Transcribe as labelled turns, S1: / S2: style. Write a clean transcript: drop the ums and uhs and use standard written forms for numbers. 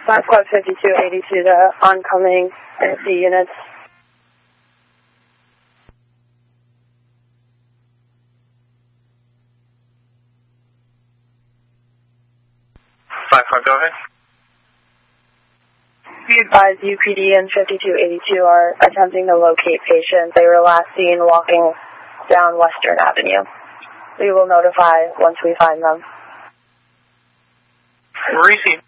S1: Last Squad 5282 to oncoming NC units.
S2: Go ahead.
S1: Be advised, UPD and 5282 are attempting to locate patients. They were last seen walking down Western Avenue. We will notify once we find them.
S2: Receive.